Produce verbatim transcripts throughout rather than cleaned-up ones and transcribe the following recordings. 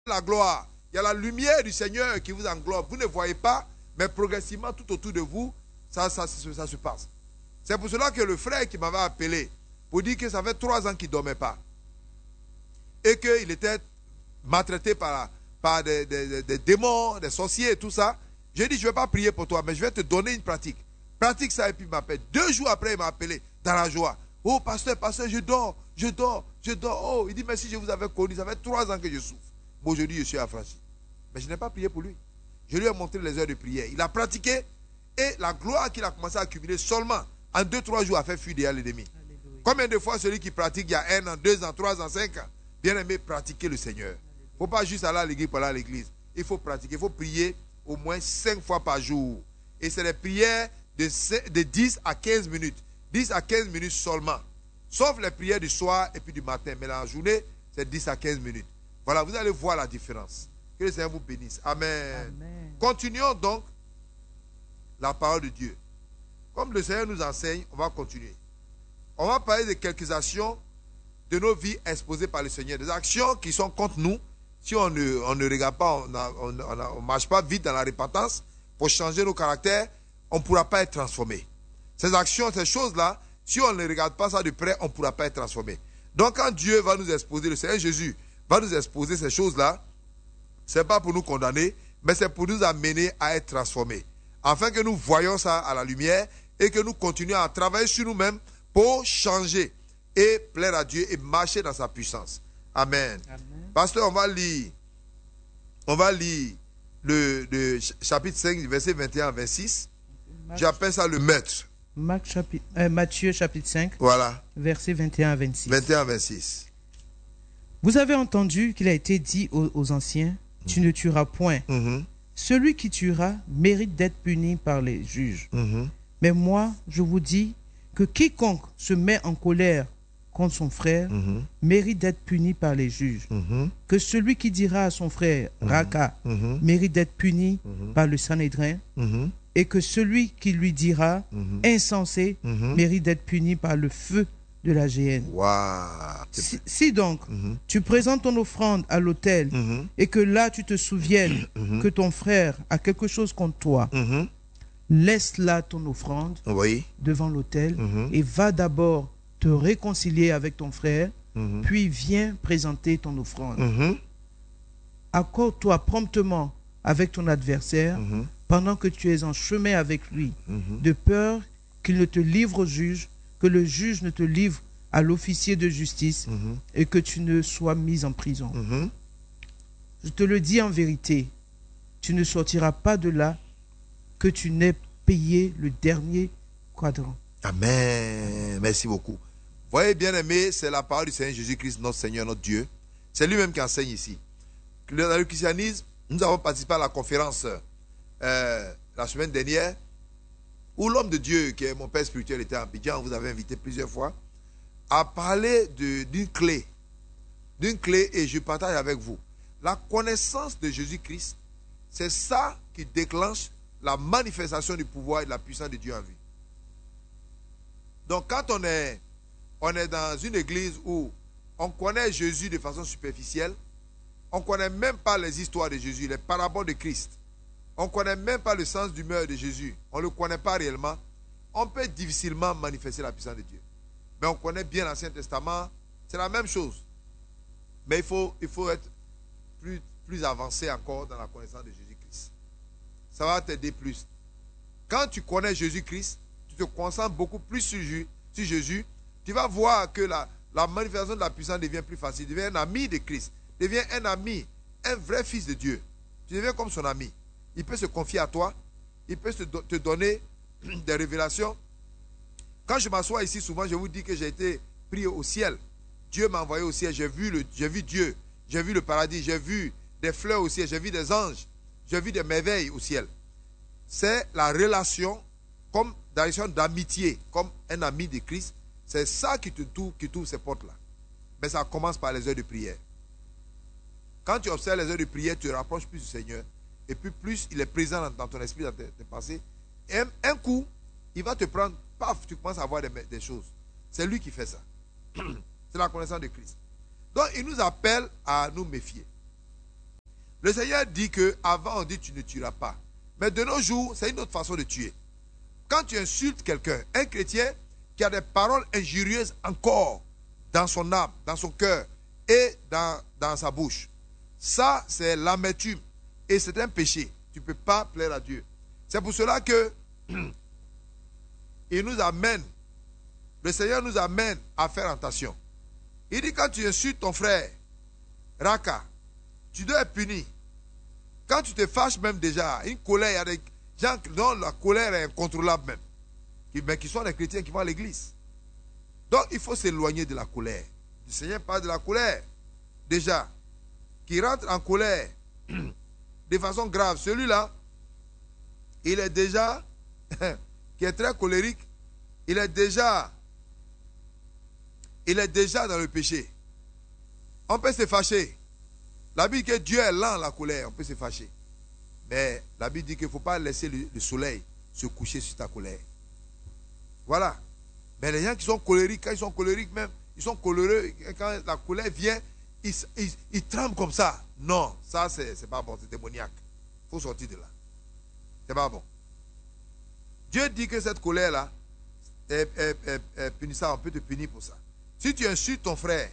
la gloire. Il y a la lumière du Seigneur qui vous englobe. Vous ne voyez pas, mais progressivement, tout autour de vous, ça, ça, ça, ça se passe. C'est pour cela que le frère qui m'avait appelé, pour dire que ça fait trois ans qu'il ne dormait pas, et qu'il était maltraité par, par des, des, des démons, des sorciers et tout ça, j'ai dit, je ne vais pas prier pour toi, mais je vais te donner une pratique. Pratique ça, et puis il m'appelle. Deux jours après, il m'a appelé dans la joie. Oh, pasteur, pasteur, je dors, je dors, je dors. Oh, il dit, mais si je vous avais connu, ça fait trois ans que je souffre. Bon, aujourd'hui, je suis affranchi. Mais je n'ai pas prié pour lui. Je lui ai montré les heures de prière. Il a pratiqué et la gloire qu'il a commencé à accumuler seulement en deux, trois jours a fait fuir derrière l'ennemi. Combien de fois celui qui pratique il y a un an, deux ans, trois ans, cinq ans, bien aimé, pratiquer le Seigneur. Il ne faut pas juste aller à l'église pour aller à l'église. Il faut pratiquer, il faut prier au moins cinq fois par jour. Et c'est des prières de, de dix à quinze minutes. dix à quinze minutes seulement. Sauf les prières du soir et puis du matin. Mais la journée, c'est dix à quinze minutes. Voilà, vous allez voir la différence. Que le Seigneur vous bénisse. Amen. Amen. Continuons donc la parole de Dieu. Comme le Seigneur nous enseigne, on va continuer. On va parler de quelques actions de nos vies exposées par le Seigneur. Des actions qui sont contre nous. Si on ne, on ne regarde pas, on ne marche pas vite dans la repentance pour changer nos caractères, on ne pourra pas être transformé. Ces actions, ces choses-là, si on ne regarde pas ça de près, on ne pourra pas être transformé. Donc quand Dieu va nous exposer, le Seigneur Jésus va nous exposer ces choses-là, ce n'est pas pour nous condamner, mais c'est pour nous amener à être transformés. Afin que nous voyions ça à la lumière et que nous continuions à travailler sur nous-mêmes pour changer et plaire à Dieu et marcher dans sa puissance. Amen. Amen. Pasteur, on va lire, on va lire le, le chapitre cinq, verset vingt et un à vingt-six. J'appelle ça le maître. Marc chapitre, euh, Matthieu chapitre cinq, voilà. Verset vingt et un à vingt-six. vingt et un à vingt-six. Vous avez entendu qu'il a été dit aux, aux anciens, tu ne tueras point. Mm-hmm. Celui qui tuera mérite d'être puni par les juges. Mm-hmm. Mais moi, je vous dis que quiconque se met en colère contre son frère mm-hmm. mérite d'être puni par les juges. Mm-hmm. Que celui qui dira à son frère Raka mm-hmm. mérite d'être puni mm-hmm. par le Sanhédrin. Mm-hmm. Et que celui qui lui dira mm-hmm. insensé mm-hmm. mérite d'être puni par le feu de la géhenne. Wow. Si, si donc mm-hmm. tu présentes ton offrande à l'autel mm-hmm. et que là tu te souviennes mm-hmm. que ton frère a quelque chose contre toi, mm-hmm. laisse là ton offrande oui. devant l'autel mm-hmm. et va d'abord te réconcilier avec ton frère, mm-hmm. puis viens présenter ton offrande. Mm-hmm. Accorde-toi promptement avec ton adversaire mm-hmm. pendant que tu es en chemin avec lui, mm-hmm. de peur qu'il ne te livre au juge, que le juge ne te livre à l'officier de justice mm-hmm. et que tu ne sois mis en prison. Mm-hmm. Je te le dis en vérité, tu ne sortiras pas de là que tu n'aies payé le dernier quadrant. Amen. Merci beaucoup. Voyez, bien aimé, c'est la parole du Seigneur Jésus-Christ, notre Seigneur, notre Dieu. C'est lui-même qui enseigne ici. Dans le christianisme, nous avons participé à la conférence euh, la semaine dernière, où l'homme de Dieu, qui est mon père spirituel, était à Abidjan, on vous avait invité plusieurs fois, a parlé d'une clé. D'une clé, et je partage avec vous. La connaissance de Jésus-Christ, c'est ça qui déclenche la manifestation du pouvoir et de la puissance de Dieu en vie. Donc quand on est, on est dans une église où on connaît Jésus de façon superficielle, on ne connaît même pas les histoires de Jésus, les paraboles de Christ, on ne connaît même pas le sens d'humeur de Jésus, on ne le connaît pas réellement, on peut difficilement manifester la puissance de Dieu. Mais on connaît bien l'Ancien Testament, c'est la même chose. Mais il faut, il faut être plus, plus avancé encore dans la connaissance de Jésus-Christ. Ça va t'aider plus. Quand tu connais Jésus-Christ, tu te concentres beaucoup plus sur, sur Jésus, tu vas voir que la, la manifestation de la puissance devient plus facile. Tu deviens un ami de Christ, tu deviens un ami, un vrai fils de Dieu. Tu deviens comme son ami. Il peut se confier à toi, il peut te, te donner des révélations. Quand je m'assois ici, souvent je vous dis que j'ai été pris au ciel. Dieu m'a envoyé au ciel, j'ai vu, le, j'ai vu Dieu, j'ai vu le paradis, j'ai vu des fleurs au ciel, j'ai vu des anges, j'ai vu des merveilles au ciel. C'est la relation, comme la relation d'amitié, comme un ami de Christ. C'est ça qui te trouve, qui trouve ces portes-là. Mais ça commence par les heures de prière. Quand tu observes les heures de prière, tu te rapproches plus du Seigneur. Et puis plus il est présent dans ton esprit, dans tes, tes pensées. Et un, un coup, il va te prendre, paf, tu commences à voir des, des choses. C'est lui qui fait ça. C'est la connaissance de Christ. Donc il nous appelle à nous méfier. Le Seigneur dit que avant on dit tu ne tueras pas. Mais de nos jours, c'est une autre façon de tuer. Quand tu insultes quelqu'un, un chrétien qui a des paroles injurieuses encore dans son âme, dans son cœur et dans, dans sa bouche, ça c'est l'amertume et c'est un péché. Tu ne peux pas plaire à Dieu. C'est pour cela que il nous amène, le Seigneur nous amène à faire attention. Il dit quand tu insultes ton frère, Raka, tu dois être puni. Quand tu te fâches même déjà, une colère, il y a des gens dont la colère est incontrôlable même, qui, mais qui sont des chrétiens qui vont à l'église. Donc il faut s'éloigner de la colère. Le Seigneur parle de la colère. Déjà, qui rentre en colère de façon grave. Celui-là, il est déjà, qui est très colérique, il est déjà, il est déjà dans le péché. On peut se fâcher. La Bible dit que Dieu est lent à la colère, on peut se fâcher. Mais la Bible dit qu'il ne faut pas laisser le, le soleil se coucher sur ta colère. Voilà. Mais les gens qui sont colériques, quand ils sont colériques même, ils sont coléreux, quand la colère vient, ils, ils, ils tremblent comme ça. Non, ça c'est pas bon, c'est démoniaque. Il faut sortir de là. C'est pas bon. Dieu dit que cette colère-là est, est, est, est punissable, on peut te punir pour ça. Si tu insultes ton frère,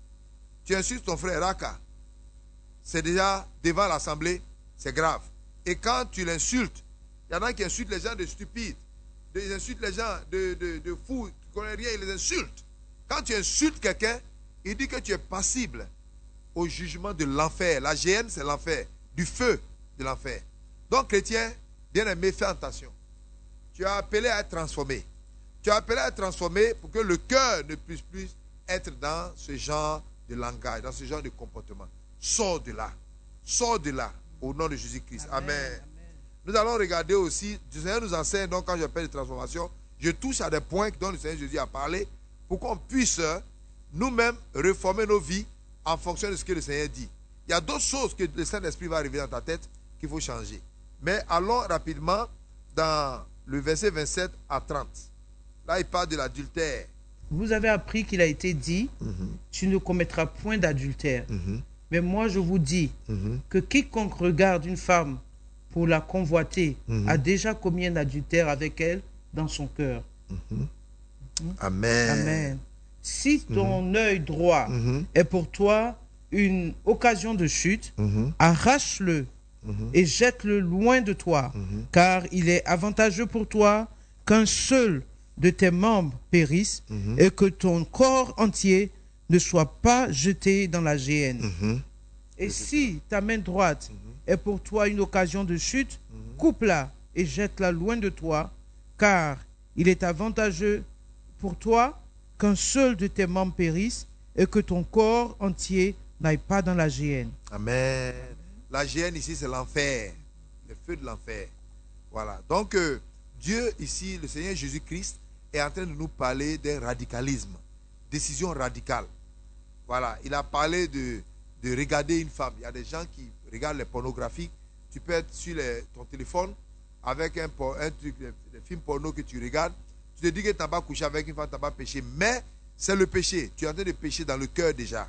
tu insultes ton frère Raka, c'est déjà devant l'assemblée, c'est grave. Et quand tu l'insultes, il y en a qui insultent les gens de stupides, ils insultent les gens de, de, de fous, qui ne connaissent rien, ils les insultent. Quand tu insultes quelqu'un, il dit que tu es passible au jugement de l'enfer. La géhenne, c'est l'enfer, du feu de l'enfer. Donc, chrétien, bien aimé, fais attention. Tu as appelé à être transformé. Tu as appelé à être transformé pour que le cœur ne puisse plus être dans ce genre de langage, dans ce genre de comportement. Sors de là. Sors de là. Au nom de Jésus-Christ. Amen. Amen. Amen. Nous allons regarder aussi, le Seigneur nous enseigne, donc quand je parle de transformation, je touche à des points dont le Seigneur Jésus a parlé pour qu'on puisse nous-mêmes réformer nos vies en fonction de ce que le Seigneur dit. Il y a d'autres choses que le Saint-Esprit va arriver dans ta tête qu'il faut changer. Mais allons rapidement dans le verset vingt-sept à trente. Là, il parle de l'adultère. Vous avez appris qu'il a été dit, mm-hmm. tu ne commettras point d'adultère. Mm-hmm. Mais moi, je vous dis mm-hmm. que quiconque regarde une femme pour la convoiter mm-hmm. a déjà commis un adultère avec elle dans son cœur. Mm-hmm. Mm-hmm. Amen. Amen. Si ton mm-hmm. œil droit mm-hmm. est pour toi une occasion de chute, mm-hmm. arrache-le mm-hmm. et jette-le loin de toi, mm-hmm. car il est avantageux pour toi qu'un seul de tes membres périsse mm-hmm. et que ton corps entier ne soit pas jeté dans la géhenne. Mm-hmm. Et si ta main droite mm-hmm. est pour toi une occasion de chute, mm-hmm. coupe-la et jette-la loin de toi, car il est avantageux pour toi qu'un seul de tes membres périsse et que ton corps entier n'aille pas dans la géhenne. Amen. La géhenne ici, c'est l'enfer, le feu de l'enfer. Voilà. Donc, euh, Dieu ici, le Seigneur Jésus-Christ, est en train de nous parler d'un radicalisme, décision radicale. Voilà. Il a parlé de, de regarder une femme. Il y a des gens qui regardent les pornographies. Tu peux être sur les, ton téléphone avec un, un truc, des films porno que tu regardes. Tu te dis que tu n'as pas couché avec une femme, tu n'as pas péché. Mais c'est le péché. Tu es en train de pécher dans le cœur déjà.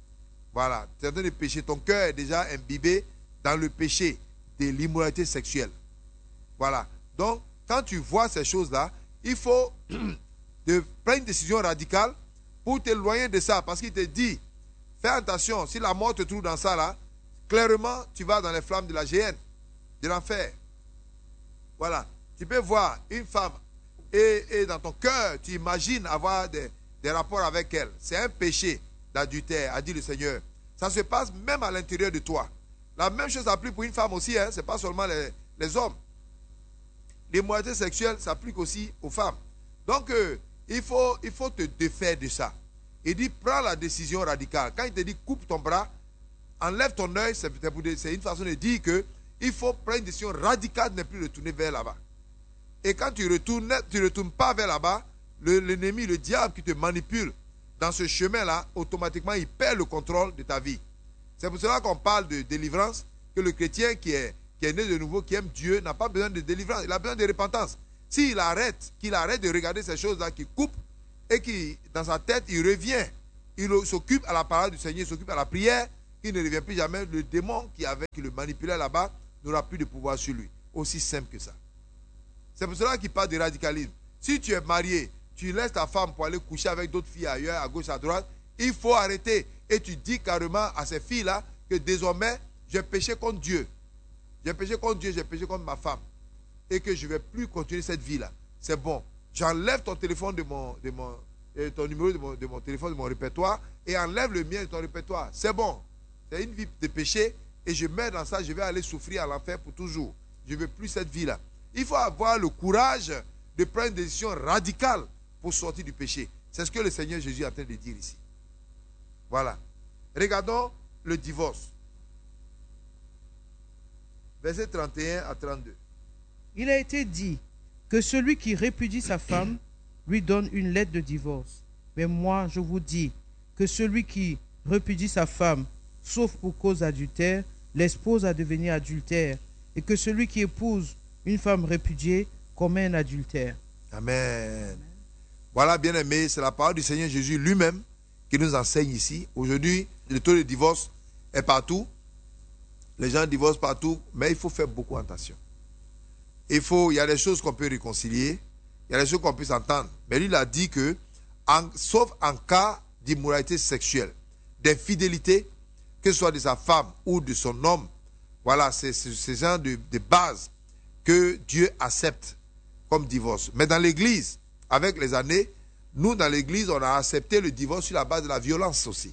Voilà. Tu es en train de pécher. Ton cœur est déjà imbibé dans le péché de l'immoralité sexuelle. Voilà. Donc, quand tu vois ces choses-là, il faut de prendre une décision radicale pour t'éloigner de ça. Parce qu'il te dit, fais attention, si la mort te trouve dans ça, là, clairement, tu vas dans les flammes de la géhenne, de l'enfer. Voilà. Tu peux voir une femme et, et dans ton cœur, tu imagines avoir des, des rapports avec elle. C'est un péché d'adultère, a dit le Seigneur. Ça se passe même à l'intérieur de toi. La même chose s'applique pour une femme aussi, hein. Ce n'est pas seulement les, les hommes. L'immoralité sexuelle s'applique aussi aux femmes. Donc, euh, il, faut, il faut te défaire de ça. Il dit, prends la décision radicale. Quand il te dit, coupe ton bras, enlève ton œil, c'est une façon de dire qu'il faut prendre une décision radicale de ne plus retourner vers là-bas. Et quand tu retournes, tu ne retournes pas vers là-bas, l'ennemi, le, le diable qui te manipule dans ce chemin-là, automatiquement, il perd le contrôle de ta vie. C'est pour cela qu'on parle de délivrance, que le chrétien qui est, qui est né de nouveau, qui aime Dieu, n'a pas besoin de délivrance, il a besoin de repentance. S'il arrête, qu'il arrête de regarder ces choses-là, qu'il coupe, et qu'il, dans sa tête, il revient, il s'occupe à la parole du Seigneur, il s'occupe à la prière, qu'il ne revient plus jamais, le démon qui, avait, qui le manipulait là-bas n'aura plus de pouvoir sur lui. Aussi simple que ça. C'est pour cela qu'il parle de radicalisme. Si tu es marié, tu laisses ta femme pour aller coucher avec d'autres filles ailleurs, à gauche, à droite, il faut arrêter. Et tu dis carrément à ces filles-là que désormais, j'ai péché contre Dieu. J'ai péché contre Dieu, j'ai péché contre ma femme. Et que je ne vais plus continuer cette vie-là. C'est bon. J'enlève ton téléphone de mon, de mon, euh, ton numéro de mon, de mon téléphone, de mon répertoire, et enlève le mien de ton répertoire. C'est bon. C'est une vie de péché, et je mets dans ça, je vais aller souffrir à l'enfer pour toujours. Je ne veux plus cette vie-là. Il faut avoir le courage de prendre une décision radicale pour sortir du péché. C'est ce que le Seigneur Jésus est en train de dire ici. Voilà. Regardons le divorce. Verset trente et un à trente-deux. Il a été dit que celui qui répudie sa femme lui donne une lettre de divorce. Mais moi, je vous dis que celui qui répudie sa femme, sauf pour cause d'adultère, l'expose à devenir adultère, et que celui qui épouse une femme répudiée commet un adultère. Amen. Amen. Voilà, bien-aimés, c'est la parole du Seigneur Jésus lui-même qui nous enseigne ici. Aujourd'hui, le taux de divorce est partout. Les gens divorcent partout, mais il faut faire beaucoup attention. Il, faut, il y a des choses qu'on peut réconcilier, il y a des choses qu'on peut s'entendre. Mais lui, il a dit que, en, sauf en cas d'immoralité sexuelle, d'infidélité, que ce soit de sa femme ou de son homme, voilà, c'est ce genre de, de base que Dieu accepte comme divorce. Mais dans l'église, avec les années, nous, dans l'église, on a accepté le divorce sur la base de la violence aussi.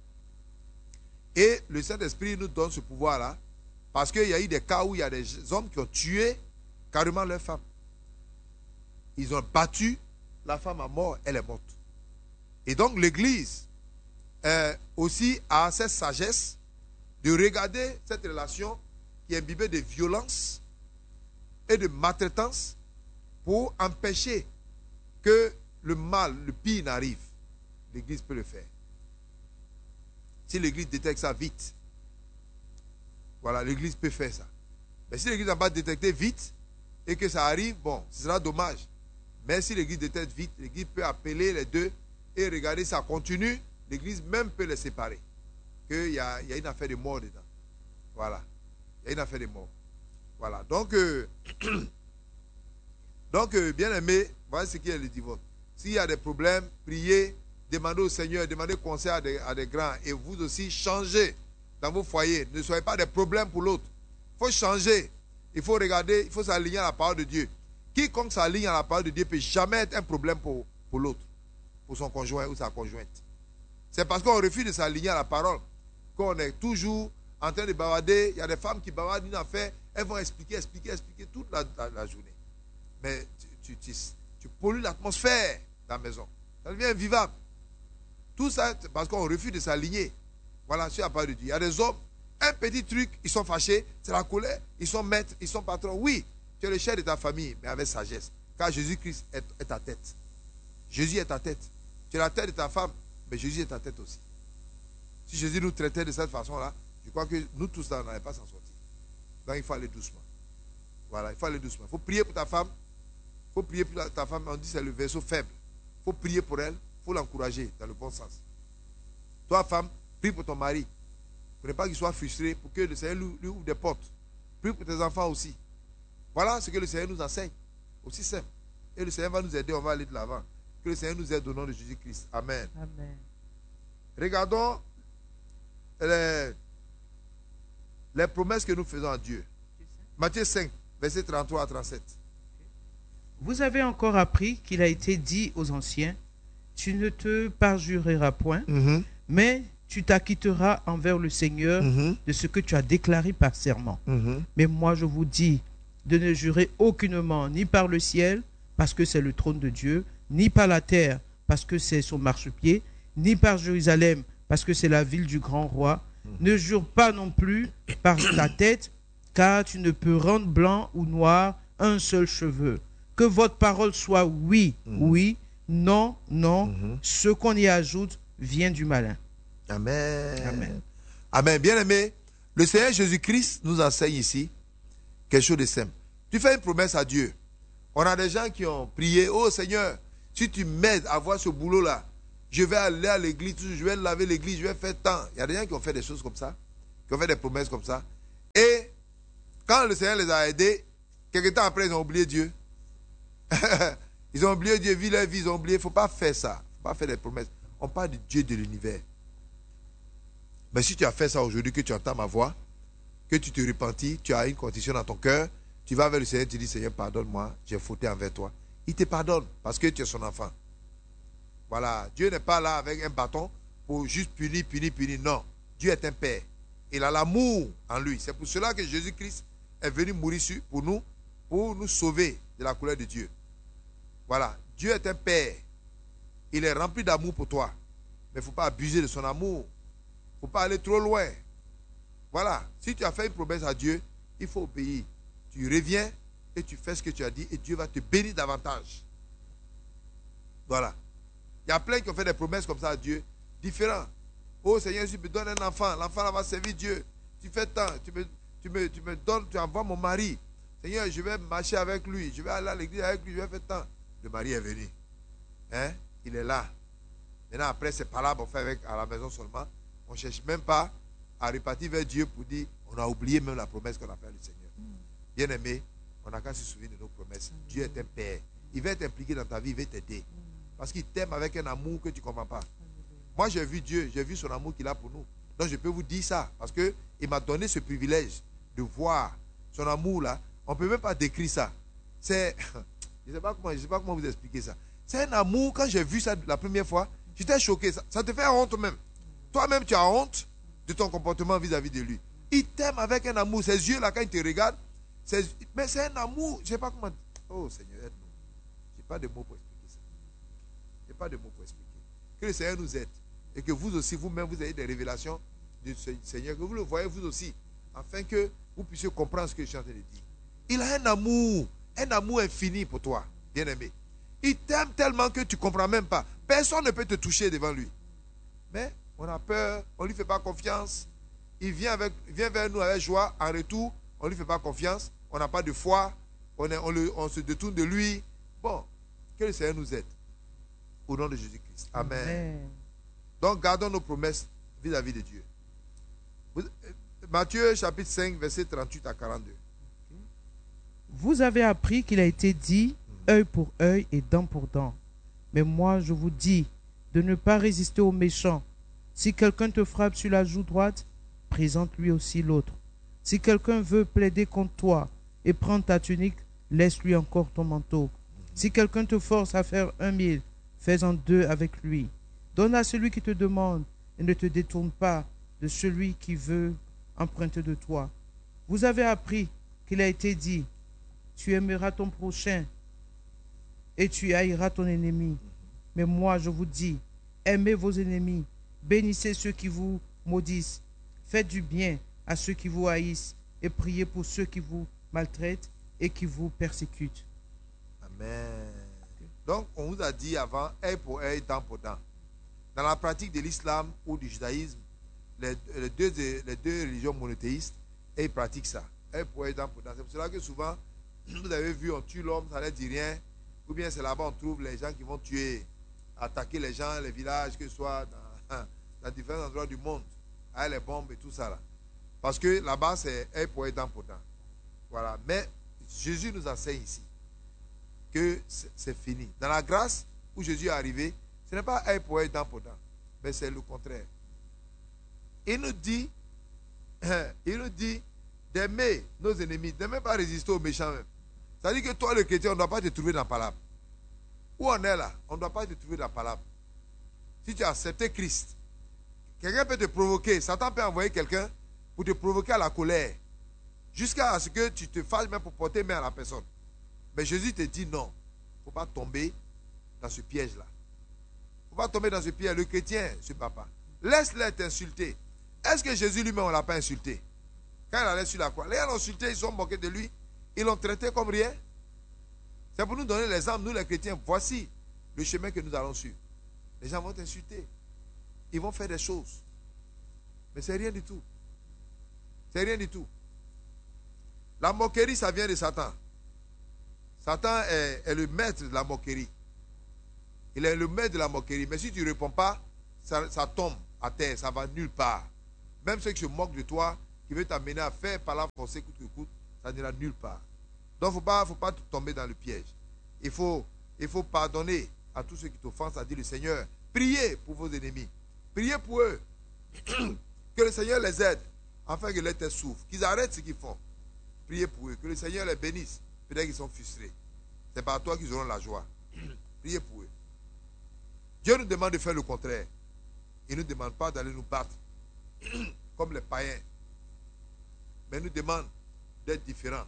Et le Saint-Esprit nous donne ce pouvoir-là, parce qu'il y a eu des cas où il y a des hommes qui ont tué carrément leur femme. Ils ont battu la femme à mort, elle est morte. Et donc l'église euh, aussi a cette sagesse de regarder cette relation qui est imbibée de violence et de maltraitance pour empêcher que le mal, le pire n'arrive. L'église peut le faire. Si l'église détecte ça vite, voilà, l'église peut faire ça. Mais si l'église n'a pas détecté vite et que ça arrive, bon, ce sera dommage. Mais si l'église détecte vite, l'église peut appeler les deux et regarder ça continue, l'église même peut les séparer. Qu'il y a, il y a une affaire de mort dedans. Voilà. Il y a une affaire de mort. Voilà. Donc, euh, donc euh, bien aimé, voilà ce qui est le divorce. S'il y a des problèmes, priez, demandez au Seigneur, demandez conseil à des, à des grands. Et vous aussi, changez dans vos foyers. Ne soyez pas des problèmes pour l'autre. Il faut changer. Il faut regarder, il faut s'aligner à la parole de Dieu. Quiconque s'aligne à la parole de Dieu ne peut jamais être un problème pour, pour l'autre, pour son conjoint ou sa conjointe. C'est parce qu'on refuse de s'aligner à la parole qu'on est toujours en train de bavarder. Il y a des femmes qui bavardent une affaire, elles vont expliquer, expliquer, expliquer toute la, la, la journée. Mais tu, tu, tu, tu pollues l'atmosphère dans la maison. Ça devient invivable. Tout ça, parce qu'on refuse de s'aligner. Voilà, sur la parole de Dieu. Il y a des hommes, un petit truc, ils sont fâchés, c'est la colère, ils sont maîtres, ils sont patrons. Oui, tu es le chef de ta famille, mais avec sagesse. Car Jésus-Christ est, est ta tête. Jésus est ta tête. Tu es la tête de ta femme, mais Jésus est ta tête aussi. Si Jésus nous traitait de cette façon-là, je crois que nous tous là, on n'allait pas s'en sortir. Donc il faut aller doucement. Voilà, il faut aller doucement. Il faut prier pour ta femme. Il faut prier pour ta femme. On dit que c'est le vaisseau faible. Il faut prier pour elle. Il faut l'encourager dans le bon sens. Toi, femme, prie pour ton mari. Pour ne pas qu'il soit frustré, pour que le Seigneur lui, lui ouvre des portes. Prie pour tes enfants aussi. Voilà ce que le Seigneur nous enseigne. Aussi simple. Et le Seigneur va nous aider, on va aller de l'avant. Que le Seigneur nous aide au nom de Jésus-Christ. Amen. Amen. Regardons les, les promesses que nous faisons à Dieu. Matthieu cinq, verset trente-trois à trente-sept. Vous avez encore appris qu'il a été dit aux anciens, tu ne te parjureras point, mm-hmm. mais tu t'acquitteras envers le Seigneur mm-hmm. de ce que tu as déclaré par serment. Mm-hmm. Mais moi je vous dis de ne jurer aucunement, ni par le ciel, parce que c'est le trône de Dieu, ni par la terre, parce que c'est son marchepied, ni par Jérusalem, parce que c'est la ville du grand roi. Mm-hmm. Ne jure pas non plus par ta tête, car tu ne peux rendre blanc ou noir un seul cheveu. Que votre parole soit oui, mm-hmm. oui, non, non. Mm-hmm. Ce qu'on y ajoute vient du malin. Amen. Amen. Amen. Bien-aimé, le Seigneur Jésus-Christ nous enseigne ici quelque chose de simple. Tu fais une promesse à Dieu. On a des gens qui ont prié, oh Seigneur, si tu m'aides à avoir ce boulot-là, je vais aller à l'église, je vais laver l'église, je vais faire tant. Il y a des gens qui ont fait des choses comme ça, qui ont fait des promesses comme ça. Et quand le Seigneur les a aidés, quelque temps après, ils ont oublié Dieu. Ils ont oublié Dieu, vu leur vie, ils ont oublié. Il ne faut pas faire ça. Il ne faut pas faire des promesses. On parle de Dieu de l'univers. Mais si tu as fait ça aujourd'hui, que tu entends ma voix, que tu te repentis, tu as une condition dans ton cœur, tu vas vers le Seigneur, tu dis, Seigneur, pardonne-moi, j'ai fauté envers toi. Il te pardonne parce que tu es son enfant. Voilà, Dieu n'est pas là avec un bâton pour juste punir, punir, punir. Non, Dieu est un Père. Il a l'amour en lui. C'est pour cela que Jésus-Christ est venu mourir pour nous, pour nous sauver de la colère de Dieu. Voilà, Dieu est un Père. Il est rempli d'amour pour toi. Mais il ne faut pas abuser de son amour. Il ne faut pas aller trop loin. Voilà, si tu as fait une promesse à Dieu, il faut obéir. Tu reviens et tu fais ce que tu as dit et Dieu va te bénir davantage. Voilà. Il y a plein qui ont fait des promesses comme ça à Dieu, différents. Oh Seigneur, si tu me donnes un enfant, l'enfant va servir Dieu. Tu fais tant, tu me, tu, me, tu me donnes, tu envoies mon mari. Seigneur, je vais marcher avec lui, je vais aller à l'église avec lui, je vais faire tant. Le mari est venu. Hein? Il est là. Maintenant, après, c'est pas là qu'on fait avec à la maison seulement. On ne cherche même pas à repartir vers Dieu pour dire, on a oublié même la promesse qu'on a faite au Seigneur. Bien aimé, on n'a qu'à se souvenir de nos promesses. Dieu est un Père. Il va t'impliquer dans ta vie, il va t'aider. Parce qu'il t'aime avec un amour que tu ne comprends pas. Moi, j'ai vu Dieu, j'ai vu son amour qu'il a pour nous. Donc, je peux vous dire ça. Parce qu'il m'a donné ce privilège de voir son amour là. On ne peut même pas décrire ça. C'est... Je ne sais pas comment, je sais pas comment vous expliquer ça. C'est un amour, quand j'ai vu ça la première fois, j'étais choqué. Ça, ça te fait honte même. Toi-même, tu as honte de ton comportement vis-à-vis de lui. Il t'aime avec un amour. Ses yeux là, quand il te regarde, ses... mais c'est un amour. Je ne sais pas comment... Oh Seigneur, aide-nous. Je n'ai pas de mots pour expliquer ça. Je n'ai pas de mots pour expliquer. Que le Seigneur nous aide. Et que vous aussi, vous-même, vous ayez des révélations du Seigneur, que vous le voyez vous aussi, afin que vous puissiez comprendre ce que je suis en train de dire. Il a un amour, un amour infini pour toi, bien-aimé. Il t'aime tellement que tu ne comprends même pas. Personne ne peut te toucher devant lui. Mais on a peur, on ne lui fait pas confiance. Il vient, avec, il vient vers nous avec joie. En retour, on ne lui fait pas confiance. On n'a pas de foi. On, est, on, le, on se détourne de lui. Bon, que le Seigneur nous aide. Au nom de Jésus-Christ. Amen. Amen. Donc, gardons nos promesses vis-à-vis de Dieu. Matthieu chapitre cinq, verset trente-huit à quarante-deux. Vous avez appris qu'il a été dit œil pour œil et dent pour dent. Mais moi, je vous dis de ne pas résister aux méchants. Si quelqu'un te frappe sur la joue droite, présente-lui aussi l'autre. Si quelqu'un veut plaider contre toi et prendre ta tunique, laisse-lui encore ton manteau. Si quelqu'un te force à faire un mille, fais-en deux avec lui. Donne à celui qui te demande et ne te détourne pas de celui qui veut emprunter de toi. Vous avez appris qu'il a été dit, tu aimeras ton prochain et tu haïras ton ennemi. Mais moi, je vous dis, aimez vos ennemis, bénissez ceux qui vous maudissent, faites du bien à ceux qui vous haïssent et priez pour ceux qui vous maltraitent et qui vous persécutent. Amen. Donc, on vous a dit avant, œil pour œil, dent pour dent. Dans la pratique de l'islam ou du judaïsme, les, les, deux, les deux religions monothéistes, ils pratiquent ça. Œil pour œil, dent pour dent. C'est pour cela que souvent, vous avez vu, on tue l'homme, ça ne dit rien. Ou bien c'est là-bas, on trouve les gens qui vont tuer, attaquer les gens, les villages, que ce soit dans, dans différents endroits du monde, avec les bombes et tout ça. Là. Parce que là-bas, c'est œil pour œil, dent pour dent. Voilà. Mais Jésus nous enseigne ici que c'est fini. Dans la grâce où Jésus est arrivé, ce n'est pas œil pour œil, dent pour dent, mais c'est le contraire. Il nous dit, il nous dit d'aimer nos ennemis, de ne même pas résister aux méchants même. C'est-à-dire que toi, le chrétien, on ne doit pas te trouver dans la palabre. Où on est là, on ne doit pas te trouver dans la palabre. Si tu as accepté Christ, quelqu'un peut te provoquer, Satan peut envoyer quelqu'un pour te provoquer à la colère, jusqu'à ce que tu te fasses même pour porter main à la personne. Mais Jésus te dit non, il ne faut pas tomber dans ce piège-là. Il ne faut pas tomber dans ce piège. Le chrétien, ce papa, laisse-les t'insulter. Est-ce que Jésus lui-même, on ne l'a pas insulté? Quand il allait sur la croix, les gens l'ont insulté, ils sont moqués de lui, ils l'ont traité comme rien. C'est pour nous donner l'exemple, nous les chrétiens, voici le chemin que nous allons suivre. Les gens vont t'insulter. Ils vont faire des choses. Mais c'est rien du tout. C'est rien du tout. La moquerie, ça vient de Satan. Satan est, est le maître de la moquerie. Il est le maître de la moquerie. Mais si tu ne réponds pas, ça, ça tombe à terre, ça va nulle part. Même ceux qui se moquent de toi, qui veulent t'amener à faire par la force, coûte que coûte, ça n'ira nulle part. Donc, il ne faut pas, faut pas tomber dans le piège. Il faut, il faut pardonner à tous ceux qui t'offensent, à dire le Seigneur. Priez pour vos ennemis. Priez pour eux. Que le Seigneur les aide, afin que les têtes souffrent, qu'ils arrêtent ce qu'ils font. Priez pour eux. Que le Seigneur les bénisse. Peut-être qu'ils sont frustrés. C'est par toi qu'ils auront la joie. Priez pour eux. Dieu nous demande de faire le contraire. Il ne nous demande pas d'aller nous battre comme les païens. Mais il nous demande d'être différents.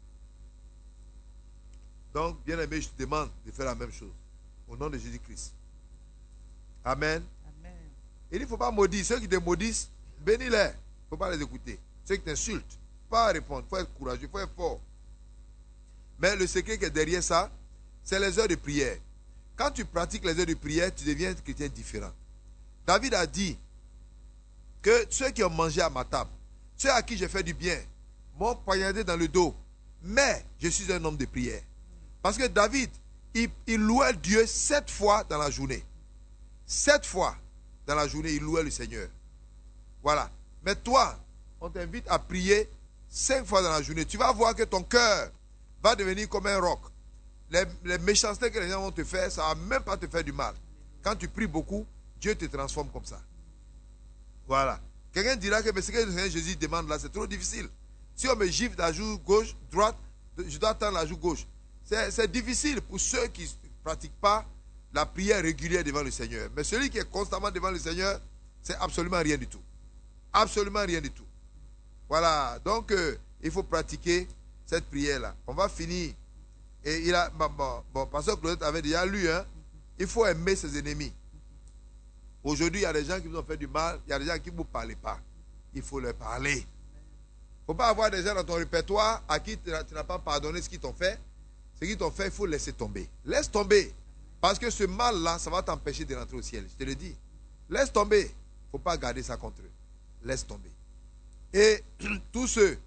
Donc, bien aimé, je te demande de faire la même chose. Au nom de Jésus-Christ. Amen. Amen. Il ne faut pas maudire. Ceux qui te maudissent, bénis-les. Il ne faut pas les écouter. Ceux qui t'insultent, il ne faut pas répondre. Il faut être courageux, il faut être fort. Mais le secret qui est derrière ça, c'est les heures de prière. Quand tu pratiques les heures de prière, tu deviens un chrétien différent. David a dit que ceux qui ont mangé à ma table, ceux à qui j'ai fait du bien, m'ont poignardé dans le dos. Mais je suis un homme de prière. Parce que David, il, il louait Dieu sept fois dans la journée. Sept fois dans la journée, il louait le Seigneur. Voilà. Mais toi, on t'invite à prier cinq fois dans la journée. Tu vas voir que ton cœur va devenir comme un roc. Les, les méchancetés que les gens vont te faire, ça ne va même pas te faire du mal. Quand tu pries beaucoup, Dieu te transforme comme ça. Voilà. Quelqu'un dira que mais ce que le Seigneur Jésus demande là, c'est trop difficile. Si on me gifle de la joue gauche, droite, je dois tendre la joue gauche. C'est difficile pour ceux qui ne pratiquent pas la prière régulière devant le Seigneur. Mais celui qui est constamment devant le Seigneur, c'est absolument rien du tout. Absolument rien du tout. Voilà. Donc, euh, il faut pratiquer cette prière-là. On va finir. Et il a, bon, bon, bon, Pasteur Claudette avait déjà lu, hein, il faut aimer ses ennemis. Aujourd'hui, il y a des gens qui vous ont fait du mal, il y a des gens qui ne vous parlent pas. Il faut leur parler. Il ne faut pas avoir des gens dans ton répertoire à qui tu n'as pas pardonné ce qu'ils t'ont fait. Ce qu'ils t'ont fait, il faut laisser tomber. Laisse tomber. Parce que ce mal-là, ça va t'empêcher de rentrer au ciel. Je te le dis. Laisse tomber. Il ne faut pas garder ça contre eux. Laisse tomber. Et tous ceux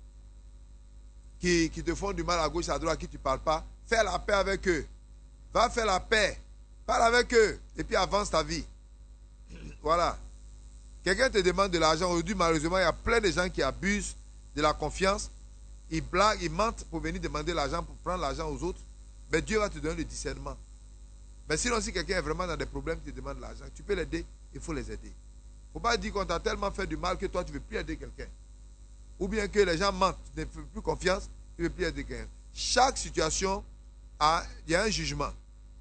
qui, qui te font du mal à gauche, à droite, à qui tu ne parles pas, fais la paix avec eux. Va faire la paix. Parle avec eux. Et puis avance ta vie. Voilà. Quelqu'un te demande de l'argent. Aujourd'hui, malheureusement, il y a plein de gens qui abusent de la confiance. Ils blaguent, ils mentent pour venir demander l'argent, pour prendre l'argent aux autres. Mais Dieu va te donner le discernement. Mais sinon, si quelqu'un est vraiment dans des problèmes, te demande l'argent, tu peux l'aider, il faut les aider. Il ne faut pas dire qu'on t'a tellement fait du mal que toi, tu ne veux plus aider quelqu'un. Ou bien que les gens mentent, tu ne fais plus confiance, tu ne veux plus aider quelqu'un. Chaque situation, a, il y a un jugement.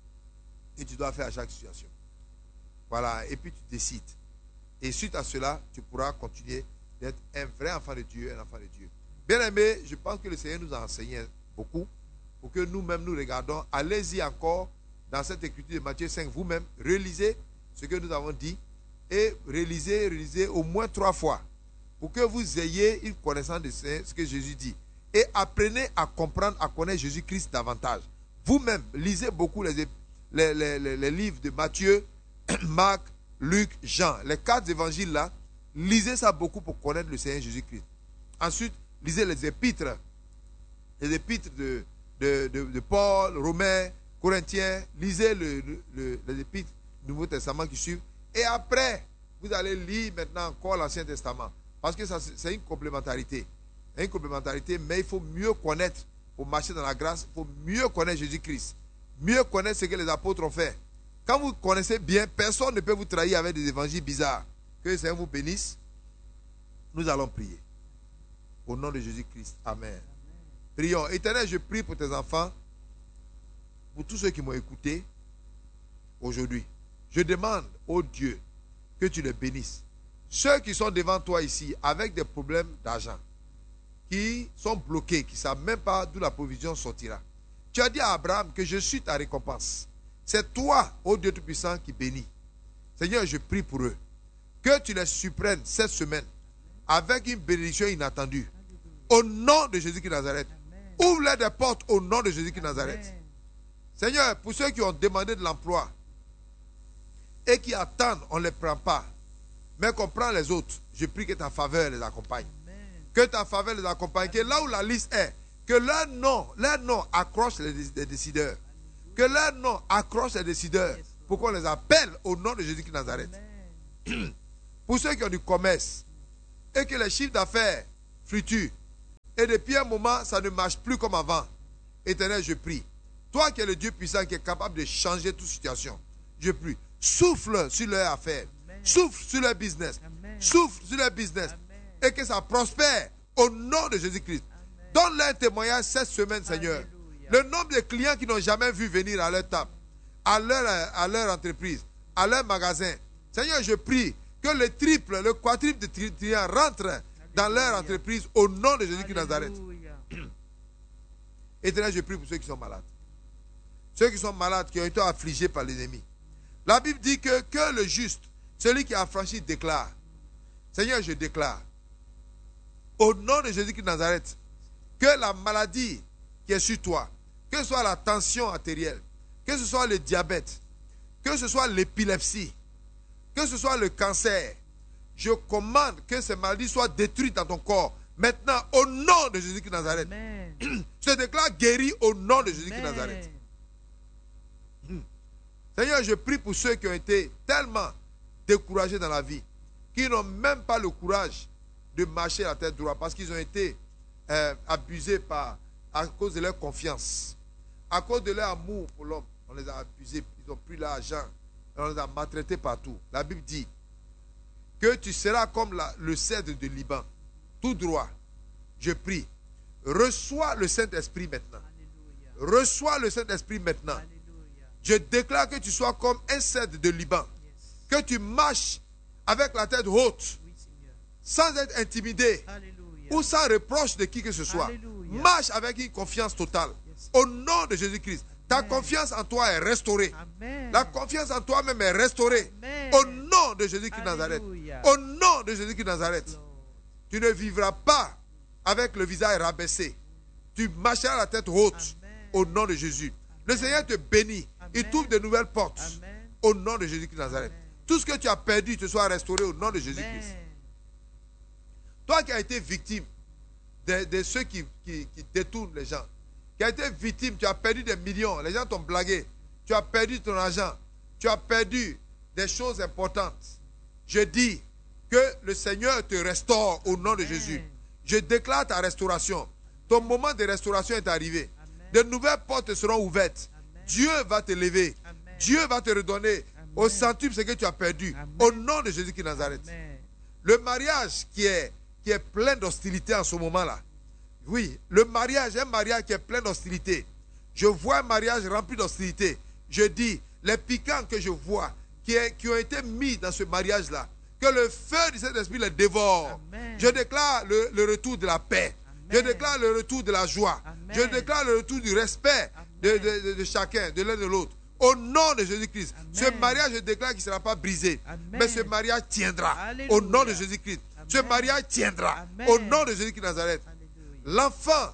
Et tu dois faire à chaque situation. Voilà, et puis tu décides. Et suite à cela, tu pourras continuer d'être un vrai enfant de Dieu, un enfant de Dieu. Bien aimé, je pense que le Seigneur nous a enseigné beaucoup pour que nous-mêmes nous regardons. Allez-y encore dans cette écriture de Matthieu cinq, vous-même, relisez ce que nous avons dit et relisez, relisez au moins trois fois pour que vous ayez une connaissance de ce que Jésus dit. Et apprenez à comprendre, à connaître Jésus-Christ davantage. Vous-même, lisez beaucoup les, les, les, les, les livres de Matthieu, Marc, Luc, Jean. Les quatre évangiles là, lisez ça beaucoup pour connaître le Seigneur Jésus-Christ. Ensuite, lisez les épîtres, les épîtres de, de, de, de Paul, Romains, Corinthiens. Lisez le, le, le, les épîtres du Nouveau Testament qui suivent. Et après, vous allez lire maintenant encore l'Ancien Testament. Parce que c'est une complémentarité. Une complémentarité, mais il faut mieux connaître, pour marcher dans la grâce, il faut mieux connaître Jésus-Christ. Mieux connaître ce que les apôtres ont fait. Quand vous connaissez bien, personne ne peut vous trahir avec des évangiles bizarres. Que le Seigneur vous bénisse. Nous allons prier. Au nom de Jésus-Christ. Amen. Amen. Prions. Éternel, je prie pour tes enfants, pour tous ceux qui m'ont écouté aujourd'hui. Je demande, ô Dieu, que tu les bénisses. Ceux qui sont devant toi ici avec des problèmes d'argent, qui sont bloqués, qui ne savent même pas d'où la provision sortira. Tu as dit à Abraham que je suis ta récompense. C'est toi, ô Dieu Tout-Puissant, qui bénis. Seigneur, je prie pour eux. Que tu les surprennes cette semaine avec une bénédiction inattendue. Au nom de Jésus-Christ de Nazareth. Ouvre-les des portes au nom de Jésus-Christ de Nazareth. Seigneur, pour ceux qui ont demandé de l'emploi et qui attendent, on ne les prend pas. Mais qu'on prend les autres. Je prie que ta faveur les accompagne. Que ta faveur les accompagne. Que là où la liste est, que leur nom, leur nom accroche les, les décideurs. Que leur nom accroche les décideurs. pour qu'on les appelle au nom de Jésus-Christ de Nazareth. Amen. Pour ceux qui ont du commerce et que les chiffres d'affaires fluctuent et depuis un moment ça ne marche plus comme avant, Éternel, je prie. Toi qui es le Dieu puissant qui est capable de changer toute situation, je prie. Souffle sur leurs affaires. Amen. Souffle sur leur business. Amen. Souffle sur leur business. Amen. Et que ça prospère au nom de Jésus-Christ. Donne-leur un témoignage cette semaine, Seigneur. Alléluia. Le nombre de clients qui n'ont jamais vu venir à leur table, à leur, à leur entreprise, à leur magasin. Seigneur, je prie que le triple, le quadruple de clients rentrent dans leur entreprise au nom de Jésus-Christ de Nazareth. Éternel, je prie pour ceux qui sont malades. Ceux qui sont malades, qui ont été affligés par l'ennemi. La Bible dit que, que le juste, celui qui a affranchi, déclare. Seigneur, je déclare, au nom de Jésus-Christ de Nazareth, que la maladie qui est sur toi, que ce soit la tension artérielle, que ce soit le diabète, que ce soit l'épilepsie, que ce soit le cancer, je commande que ces maladies soient détruites dans ton corps. Maintenant, au nom de Jésus-Christ de Nazareth. Amen. Je déclare guéri au nom de Jésus-Christ de Nazareth. Seigneur, je prie pour ceux qui ont été tellement découragés dans la vie, qui n'ont même pas le courage de marcher à la tête droite parce qu'ils ont été euh, abusés par, à cause de leur confiance, à cause de leur amour pour l'homme. On les a abusés, ils ont pris l'argent, on les a maltraités partout. La Bible dit que tu seras comme la, le cèdre de Liban, tout droit. Je prie, reçois le Saint-Esprit maintenant. Alléluia. Reçois le Saint-Esprit maintenant. Alléluia. Je déclare que tu sois comme un cèdre de Liban, yes. Que tu marches avec la tête haute, oui, sans être intimidé. Alléluia. Ou sans reproche de qui que ce soit. Alléluia. Marche avec une confiance totale. Yes. Au nom de Jésus-Christ. Ta confiance en toi est restaurée. Amen. La confiance en toi-même est restaurée. Amen. Au nom de Jésus-Christ de Nazareth. Au nom de Jésus-Christ de Nazareth. Lord. Tu ne vivras pas avec le visage rabaissé. Tu marcheras la tête haute. Amen. Au nom de Jésus. Amen. Le Seigneur te bénit. Amen. Il t'ouvre de nouvelles portes. Amen. Au nom de Jésus-Christ de Nazareth. Amen. Tout ce que tu as perdu te soit restauré au nom de Jésus-Christ. Toi qui as été victime de, de ceux qui, qui, qui détournent les gens, qui as été victime, tu as perdu des millions, les gens t'ont blagué, tu as perdu ton argent, tu as perdu des choses importantes. Je dis que le Seigneur te restaure au nom de Amen. Jésus. Je déclare ta restauration. Ton moment de restauration est arrivé. Amen. De nouvelles portes seront ouvertes. Amen. Dieu va te lever. Amen. Dieu va te redonner Amen. Au centuple ce que tu as perdu. Amen. Au nom de Jésus-Christ de Nazareth. Amen. Le mariage qui est, qui est plein d'hostilité en ce moment-là. Oui, le mariage, un mariage qui est plein d'hostilité. Je vois un mariage rempli d'hostilité. Je dis, les piquants que je vois, qui, est, qui ont été mis dans ce mariage-là, que le feu du Saint-Esprit les dévore. Amen. Je déclare le, le retour de la paix. Amen. Je déclare le retour de la joie. Amen. Je déclare le retour du respect de, de, de, de chacun, de l'un de l'autre. Au nom de Jésus-Christ. Ce mariage, je déclare qu'il ne sera pas brisé. Amen. Mais ce mariage tiendra. Alléluia. Au nom de Jésus-Christ. Amen. Ce mariage tiendra. Amen. Au nom de Jésus-Christ de Nazareth. L'enfant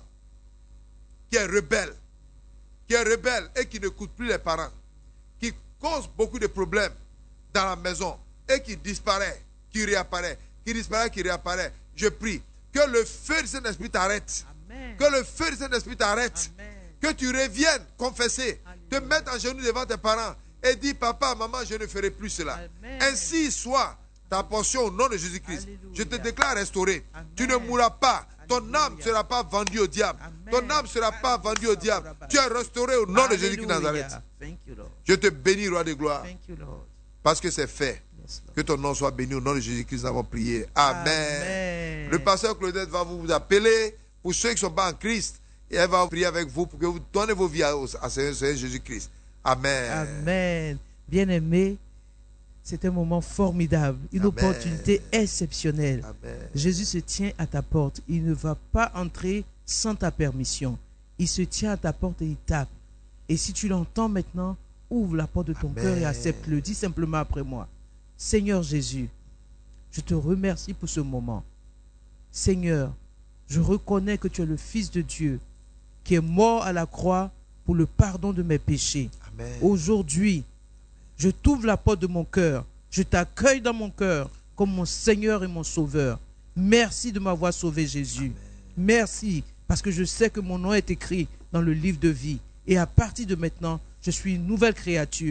qui est rebelle, qui est rebelle et qui n'écoute plus les parents, qui cause beaucoup de problèmes dans la maison et qui disparaît, qui réapparaît, qui disparaît, qui réapparaît. Je prie que le feu du Saint-Esprit t'arrête. Amen. Que le feu du Saint-Esprit t'arrête. Amen. Que tu reviennes confesser, Alléluia. Te mettre en genoux devant tes parents et dire, papa, maman, je ne ferai plus cela. Amen. Ainsi soit ta portion au nom de Jésus-Christ. Je te déclare restauré. Amen. Tu ne mourras pas. Ton âme ne sera pas vendue au diable. Amen. Ton âme ne sera pas vendue au diable. Tu es restauré au nom Alléluia. De Jésus-Christ de Nazareth. Je te bénis, roi de gloire. You, parce que c'est fait. Yes, que ton nom soit béni au nom de Jésus-Christ. Nous avons prié. Amen. Amen. Le pasteur Claudette va vous appeler pour ceux qui ne sont pas en Christ. Et elle va prier avec vous pour que vous donnez vos vies à, à Seigneur Jésus-Christ. Amen. Amen. Bien-aimé, c'est un moment formidable, une Amen. Opportunité exceptionnelle. Amen. Jésus se tient à ta porte. Il ne va pas entrer sans ta permission. Il se tient à ta porte et il tape. Et si tu l'entends maintenant, ouvre la porte de ton Amen. Cœur et accepte-le. Dis simplement après moi, Seigneur Jésus, je te remercie pour ce moment. Seigneur, je reconnais que tu es le Fils de Dieu qui est mort à la croix pour le pardon de mes péchés. Amen. Aujourd'hui, je t'ouvre la porte de mon cœur. Je t'accueille dans mon cœur comme mon Seigneur et mon Sauveur. Merci de m'avoir sauvé, Jésus. Amen. Merci, parce que je sais que mon nom est écrit dans le livre de vie. Et à partir de maintenant, je suis une nouvelle créature.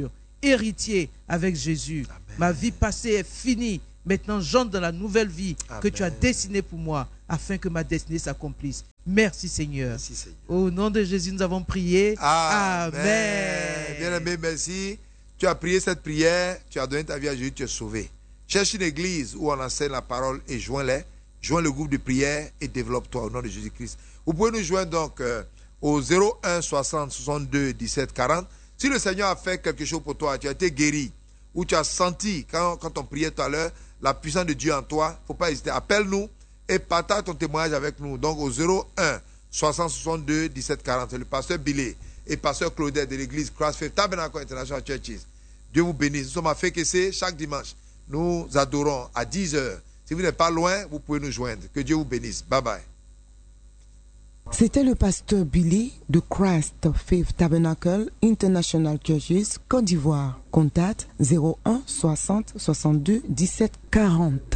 héritier avec Jésus. Amen. Ma vie passée est finie. Maintenant, j'entre dans la nouvelle vie Amen. Que tu as destinée pour moi, afin que ma destinée s'accomplisse. Merci Seigneur. Merci, Seigneur. Au nom de Jésus, nous avons prié. Amen. Amen. Bien-aimé, merci. Tu as prié cette prière, tu as donné ta vie à Jésus, tu es sauvé. Cherche une église où on enseigne la parole et joins-les. Joins le groupe de prière et développe-toi au nom de Jésus-Christ. Vous pouvez nous joindre donc euh, au zéro un soixante soixante-deux dix-sept quarante. Si le Seigneur a fait quelque chose pour toi, tu as été guéri, ou tu as senti, quand, quand on priait tout à l'heure, la puissance de Dieu en toi, il ne faut pas hésiter. Appelle-nous et partage ton témoignage avec nous. Donc au zéro un soixante soixante-deux dix-sept quarante. C'est le pasteur Billy et pasteur Claudette de l'église Christ Faith Tabernacle International Churches. Dieu vous bénisse. Nous sommes à Fékessé chaque dimanche. Nous adorons à dix heures. Si vous n'êtes pas loin, vous pouvez nous joindre. Que Dieu vous bénisse. Bye bye. C'était le pasteur Billy de Christ Faith Tabernacle International Churches, Côte d'Ivoire. Contact zéro un soixante soixante-deux dix-sept quarante.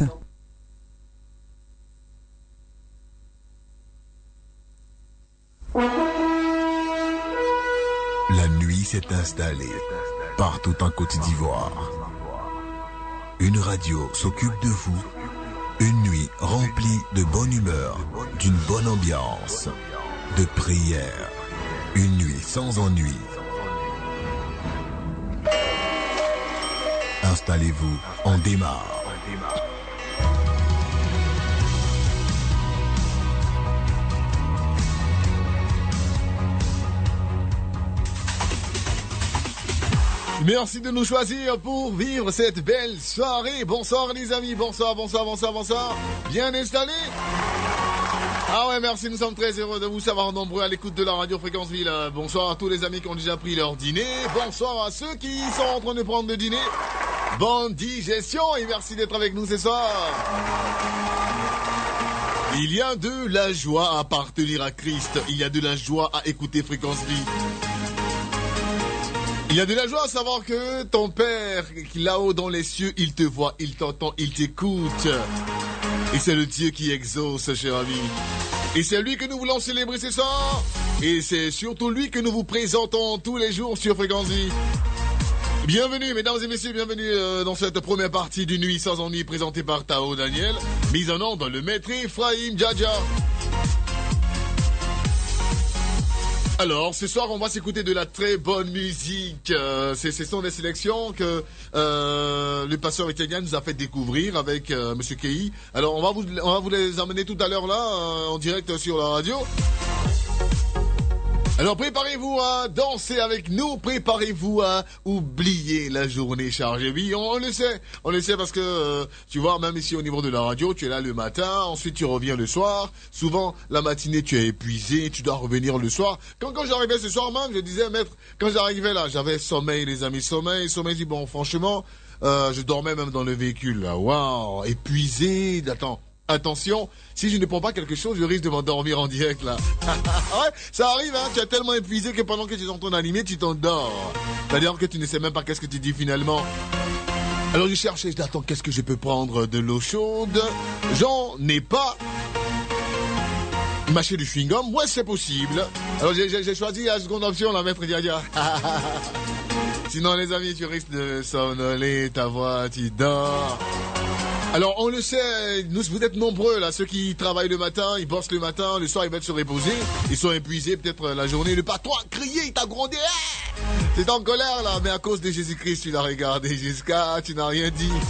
La nuit s'est installée partout en Côte d'Ivoire. Une radio s'occupe de vous. Une nuit remplie de bonne humeur, d'une bonne ambiance, de prière. Une nuit sans ennui. Installez-vous, on démarre. Merci de nous choisir pour vivre cette belle soirée. Bonsoir les amis, bonsoir, bonsoir, bonsoir, bonsoir. Bien installés? Ah ouais, merci, nous sommes très heureux de vous savoir nombreux à l'écoute de la radio Fréquence Ville. Bonsoir à tous les amis qui ont déjà pris leur dîner. Bonsoir à ceux qui sont en train de prendre le dîner. Bonne digestion et merci d'être avec nous ce soir. Il y a de la joie à appartenir à Christ. Il y a de la joie à écouter Fréquence Vie. Il y a de la joie à savoir que ton Père, là-haut dans les cieux, il te voit, il t'entend, il t'écoute. Et c'est le Dieu qui exauce, cher ami. Et c'est lui que nous voulons célébrer ce soir. Et c'est surtout lui que nous vous présentons tous les jours sur Fréquence Vie. Bienvenue, mesdames et messieurs, bienvenue euh, dans cette première partie d'une nuit sans ennui présentée par Tao Daniel, mise en ordre le maître Ephraim Djadja. Alors, ce soir, on va s'écouter de la très bonne musique. Euh, ce sont des sélections que euh, le pasteur Ekenyan nous a fait découvrir avec euh, Monsieur Kei. Alors, on va vous, on va vous les amener tout à l'heure là, euh, en direct sur la radio. Alors préparez-vous à danser avec nous, préparez-vous à oublier la journée chargée. Oui, on, on le sait, on le sait parce que, euh, tu vois, même ici au niveau de la radio, tu es là le matin, ensuite tu reviens le soir. Souvent, la matinée, tu es épuisé, tu dois revenir le soir. Quand, quand j'arrivais ce soir même, je disais, maître, quand j'arrivais là, j'avais sommeil, les amis, sommeil, sommeil, je dis, bon, franchement, euh, je dormais même dans le véhicule, là, waouh, épuisé, attends. Attention, si je ne prends pas quelque chose, je risque de m'endormir en direct là. Ouais, ça arrive, hein, tu es tellement épuisé que pendant que tu es en train d'animer, tu t'endors. C'est-à-dire que tu ne sais même pas qu'est-ce que tu dis finalement. Alors je cherchais, je dis, attends, qu'est-ce que je peux prendre? De l'eau chaude? J'en ai pas. Mâcher du chewing-gum? Ouais, c'est possible. Alors j'ai, j'ai choisi la seconde option, la maître Diadia. Sinon les amis, tu risques de somnoler, ta voix, tu dors. Alors on le sait, nous vous êtes nombreux là, ceux qui travaillent le matin, ils bossent le matin, le soir ils veulent se reposer, ils sont épuisés peut-être la journée, le patron a crié, il t'a grondé, ah t'es en colère là, mais à cause de Jésus-Christ tu l'as regardé jusqu'à, tu n'as rien dit.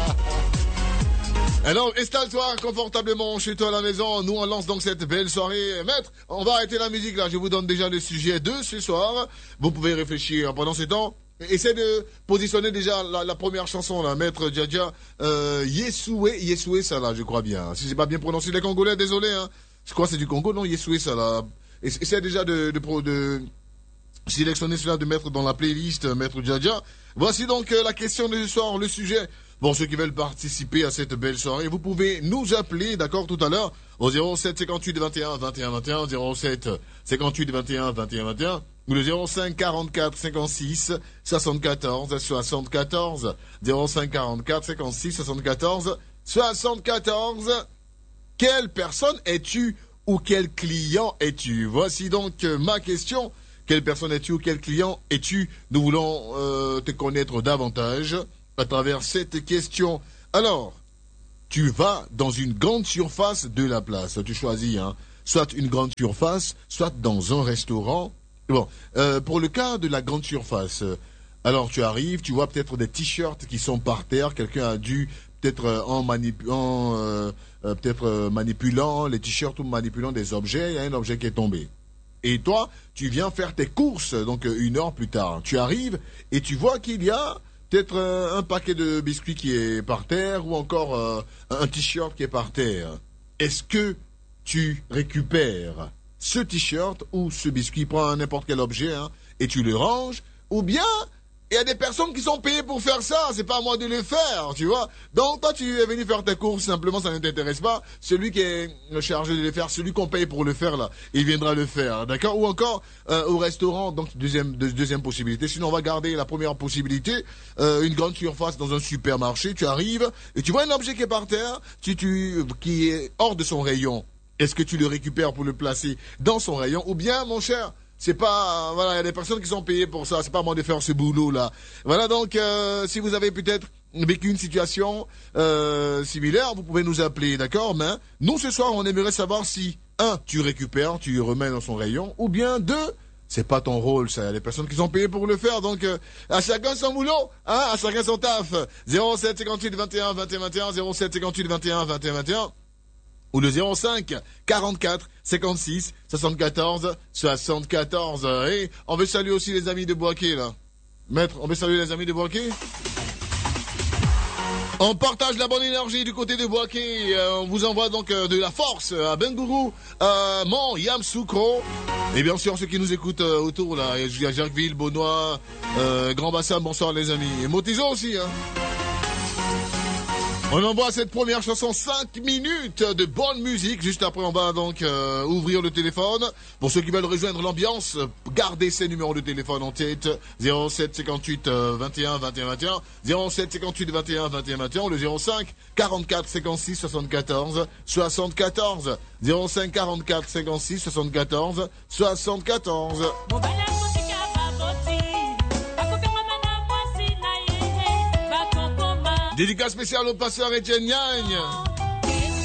Alors installe-toi confortablement chez toi à la maison, nous on lance donc cette belle soirée. Maître, on va arrêter la musique là, je vous donne déjà le sujet de ce soir, vous pouvez réfléchir pendant ce temps. Essaie de positionner déjà la, la première chanson, là, Maître Djadja, euh, Yesoué, Yesoué, ça là, je crois bien. Si j'ai pas bien prononcé les Congolais, désolé, hein. Je crois que c'est du Congo, non, Yesoué, ça là. Essaie déjà de, de, de, de sélectionner cela, de mettre dans la playlist, Maître Djadja. Voici donc euh, la question de ce soir, le sujet. Bon, ceux qui veulent participer à cette belle soirée, vous pouvez nous appeler, d'accord, tout à l'heure, au zéro sept cinquante-huit vingt et un vingt et un vingt et un, zéro sept cinquante-huit vingt et un vingt et un vingt et un, ou le zéro cinq quarante-quatre cinquante-six soixante-quatorze soixante-quatorze, zéro cinq quarante-quatre cinquante-six soixante-quatorze soixante-quatorze. Quelle personne es-tu ou quel client es-tu? Voici donc ma question. Quelle personne es-tu ou quel client es-tu? Nous voulons euh, te connaître davantage à travers cette question. Alors, tu vas dans une grande surface de la place. Tu choisis, hein, soit une grande surface, soit dans un restaurant. Bon, euh, pour le cas de la grande surface, euh, alors tu arrives, tu vois peut-être des t-shirts qui sont par terre. Quelqu'un a dû peut-être euh, en, manip en euh, euh, peut-être euh, manipulant les t-shirts ou manipulant des objets, il y a un objet qui est tombé. Et toi, tu viens faire tes courses, donc euh, une heure plus tard. Tu arrives et tu vois qu'il y a peut-être euh, un paquet de biscuits qui est par terre ou encore euh, un t-shirt qui est par terre. Est-ce que tu récupères ce t-shirt ou ce biscuit, prends n'importe quel objet, hein, et tu le ranges, ou bien il y a des personnes qui sont payées pour faire ça, c'est pas à moi de le faire, tu vois. Donc toi tu es venu faire tes courses, simplement ça ne t'intéresse pas, celui qui est chargé de le faire, celui qu'on paye pour le faire là, il viendra le faire, d'accord. Ou encore euh, au restaurant, donc deuxième, deux, deuxième possibilité, sinon on va garder la première possibilité, euh, une grande surface dans un supermarché, tu arrives, et tu vois un objet qui est par terre, tu, tu, qui est hors de son rayon. Est-ce que tu le récupères pour le placer dans son rayon? Ou bien, mon cher, c'est pas... Voilà, il y a des personnes qui sont payées pour ça. C'est pas à moi de faire ce boulot-là. Voilà, donc, euh, si vous avez peut-être vécu une situation euh, similaire, vous pouvez nous appeler, d'accord? Mais nous, ce soir, on aimerait savoir si, un, tu récupères, tu le remets dans son rayon, ou bien, deux, c'est pas ton rôle, ça. Il y a des personnes qui sont payées pour le faire. Donc, euh, à chacun son boulot, hein, à chacun son taf. zéro sept cinquante-huit vingt et un vingt et un vingt et un, zéro sept cinquante-huit vingt et un vingt et un vingt et un. Ou le zéro cinq quarante-quatre cinquante-six soixante-quatorze soixante-quatorze. Et on veut saluer aussi les amis de Boaké, là. Maître, on veut saluer les amis de Boaké. On partage la bonne énergie du côté de Boaké. Euh, on vous envoie donc euh, de la force à Bengourou, à Mont, Yamsoukro. Et bien sûr, ceux qui nous écoutent euh, autour, là. Il y a Jacquesville, Beaunois, euh, Grand Bassin, bonsoir les amis. Et Motizo aussi, hein. On envoie cette première chanson, cinq minutes de bonne musique. Juste après, on va donc euh, ouvrir le téléphone. Pour ceux qui veulent rejoindre l'ambiance, gardez ces numéros de téléphone en tête. zéro sept cinquante-huit vingt et un vingt et un vingt et un, zéro sept cinquante-huit vingt et un vingt et un vingt et un, ou le zéro cinq quarante-quatre cinquante-six soixante-quatorze soixante-quatorze. zéro cinq quarante-quatre cinquante-six soixante-quatorze soixante-quatorze. Dédicace spéciale au passeur Etienne Nyagne.